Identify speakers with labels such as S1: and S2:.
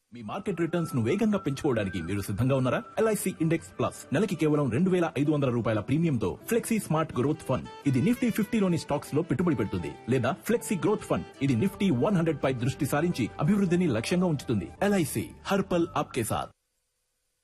S1: మీ market returns ను వేగంగా పెంచుకోవడానికి మీరు సిద్ధంగా ఉన్నారా? ఎల్ఐసి ఇండెక్స్ ప్లస్ నెలకి కేవలం 2,500 రూపాయల ప్రీమియంతో ఫ్లెక్సీ స్మార్ట్ గ్రోత్ ఫండ్. ఇది నిఫ్టీ 50లోని స్టాక్స్ లో పెట్టుబడి పెడుతుంది. లేదా ఫ్లెక్సీ గ్రోత్ ఫండ్, ఇది నిఫ్టీ 100 పై దృష్టి సారించి అభివృద్ధిని లక్ష్యంగా ఉంచుతుంది. ఎల్ఐసి హర్ పల్ ఆప్కే సాథ్.